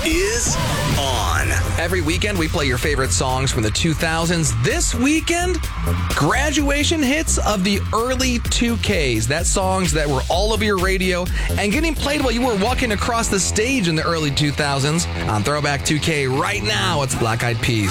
is on. Every weekend, we play your favorite songs from the 2000s. This weekend, graduation hits of the early 2Ks. That's songs that were all over your radio and getting played while you were walking across the stage in the early 2000s. On Throwback 2K right now, it's Black Eyed Peas.